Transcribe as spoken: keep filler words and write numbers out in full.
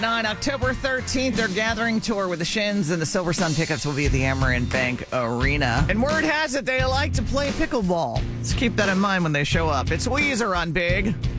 On October thirteenth, their gathering tour with the Shins and the Silver Sun Pickups will be at the Amarin Bank Arena. And word has it they like to play pickleball. Let's keep that in mind when they show up. It's Weezer on Big